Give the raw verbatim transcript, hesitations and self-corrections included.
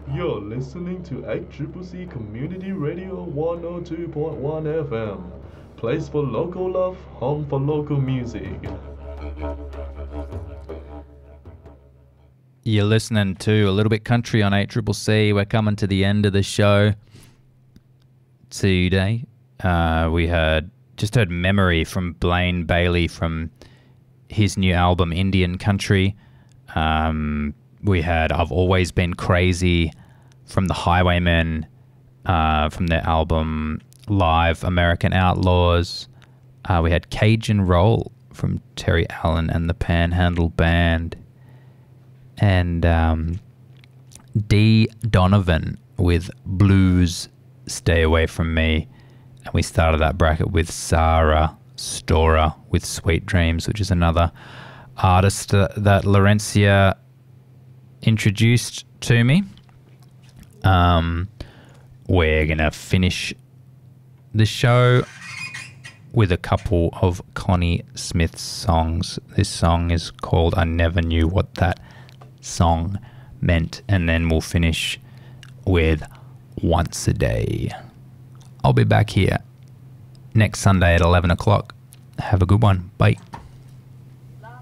You're listening to eight C C C Community Radio one oh two point one F M. Place for local love, home for local music. You're listening to A Little Bit Country on eight C C C. We're coming to the end of the show today. Uh, we heard just heard Memory from Blaine Bailey from his new album Indian Country. Um, we had I've Always Been Crazy from the Highwaymen uh, from their album Live American Outlaws. Uh, we had Cajun Roll from Terry Allen and the Panhandle Band. And um, Dee Donovan with Blues Stay Away From Me. And we started that bracket with Sarah Storer with Sweet Dreams, which is another artist uh, that Laurencia introduced to me. Um, we're going to finish the show with a couple of Connie Smith's songs. This song is called I Never Knew What That Song Meant, and then we'll finish with Once a Day. I'll be back here next Sunday at eleven o'clock. Have a good one. Bye.